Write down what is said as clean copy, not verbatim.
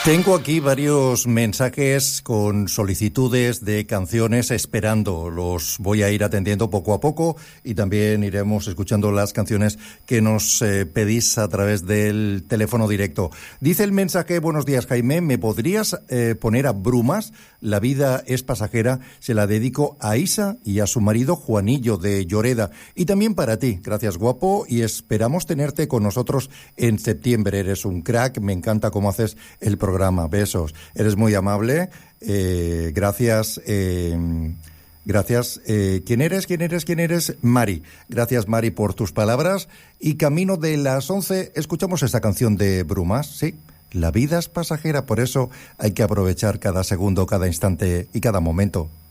Tengo aquí varios mensajes con solicitudes de canciones esperando. Los voy a ir atendiendo poco a poco y también iremos escuchando las canciones que nos pedís a través del teléfono directo. Dice el mensaje: buenos días, Jaime, ¿me podrías poner a Brumas? La vida es pasajera. Se la dedico a Isa y a su marido Juanillo de Lloreda. Y también para ti. Gracias, guapo, y esperamos tenerte con nosotros en septiembre. Eres un crack, me encanta cómo haces el programa. Besos. Eres muy amable. Gracias. Gracias. ¿Quién eres? Mari. Gracias, Mari, por tus palabras. Y camino de las 11, escuchamos esta canción de Brumas. Sí, la vida es pasajera, por eso hay que aprovechar cada segundo, cada instante y cada momento.